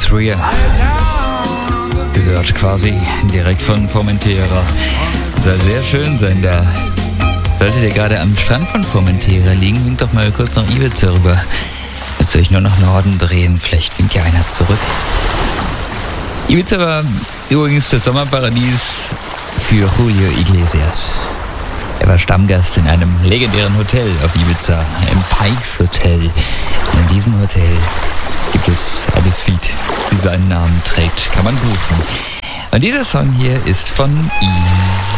Trier. Gehört quasi direkt von Formentera. Soll sehr schön sein da. Solltet ihr gerade am Strand von Formentera liegen, winkt doch mal kurz nach Ibiza rüber. Müsst ihr euch nur nach Norden drehen, vielleicht winkt ja einer zurück. Ibiza war übrigens das Sommerparadies für Julio Iglesias. Er war Stammgast in einem legendären Hotel auf Ibiza, im Pikes Hotel. Und in diesem Hotel gibt es eine Suite, die seinen Namen trägt. Kann man buchen. Und dieser Song hier ist von ihm.